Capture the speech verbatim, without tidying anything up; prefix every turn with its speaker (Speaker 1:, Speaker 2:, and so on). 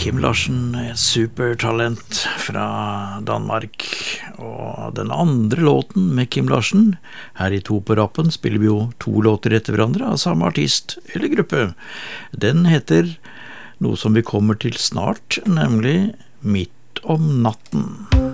Speaker 1: Kim Larsen, et supertalent fra Danmark. Og den andre låten med Kim Larsen, her i To på rappen, spiller vi jo to låter etter hverandre av samme artist eller gruppe. Den heter noe som vi kommer til snart, nemlig Midt om natten.